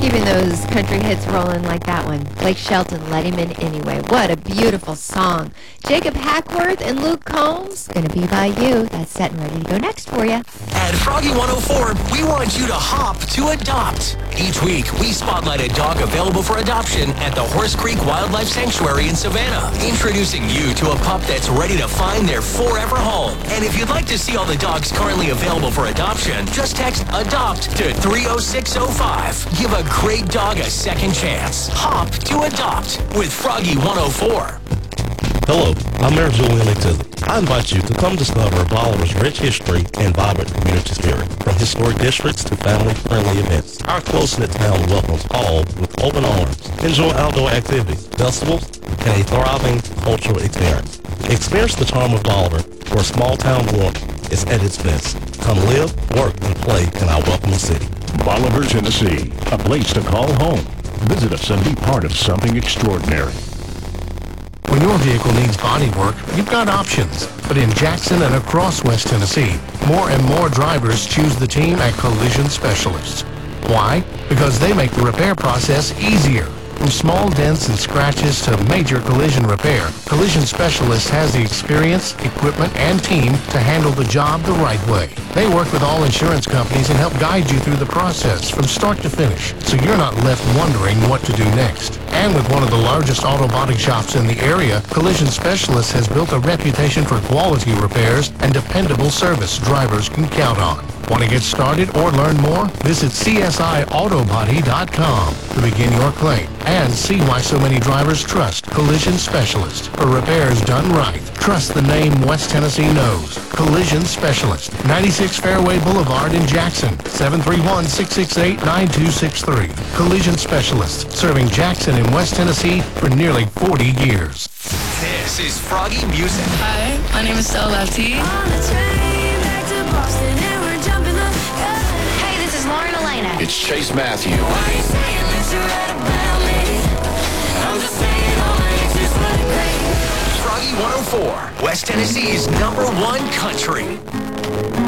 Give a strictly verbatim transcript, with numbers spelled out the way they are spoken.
Keeping those country hits rolling like that one. Blake Shelton, Let Him In Anyway. What a beautiful song. Jacob Hackworth and Luke Combs, Gonna Be By You. That's set and ready to go next for you. At Froggy one oh four, we want you to hop to adopt. Each week, we spotlight a dog available for adoption at the Horse Creek Wildlife Sanctuary in Savannah, introducing you to a pup that's ready to find their forever home. And if you'd like to see all the dogs currently available for adoption, just text ADOPT to three oh six oh five. Give a great dog a second chance. Hop to adopt with Froggy one oh four. Hello, I'm Mayor Julian Tizzle. I invite you to come discover Bolivar's rich history and vibrant community spirit. From historic districts to family-friendly events, our close-knit town welcomes all with open arms. Enjoy outdoor activities, festivals, and a thriving cultural experience. Experience the charm of Bolivar, where small-town warmth is at its best. Come live, work, and play in our welcoming city. Bolivar, Tennessee, a place to call home. Visit us and be part of something extraordinary. When your vehicle needs body work, you've got options. But in Jackson and across West Tennessee, more and more drivers choose the team at Collision Specialists. Why? Because they make the repair process easier. From small dents and scratches to major collision repair, Collision Specialists has the experience, equipment, and team to handle the job the right way. They work with all insurance companies and help guide you through the process from start to finish, so you're not left wondering what to do next. And with one of the largest auto body shops in the area, Collision Specialists has built a reputation for quality repairs and dependable service drivers can count on. Want to get started or learn more? Visit C S I auto body dot com to begin your claim and see why so many drivers trust Collision Specialist for repairs done right. Trust the name West Tennessee knows. Collision Specialist, ninety-six Fairway Boulevard in Jackson, seven three one, six six eight, nine two six three. Collision Specialist, serving Jackson and West Tennessee for nearly forty years. This is Froggy Music. Hi, my name is Stella Lefty. On the train back to Boston and we're jumping the gun. Hey, this is Lauren Elena. It's Chase Matthew. Why you saying that you're right about me? I'm just saying all my exes look great. Froggy one oh four, West Tennessee's number one country.